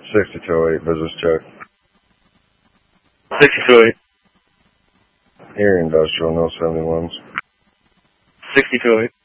6208, business check. 6208. Here, industrial, no 71s. 6208.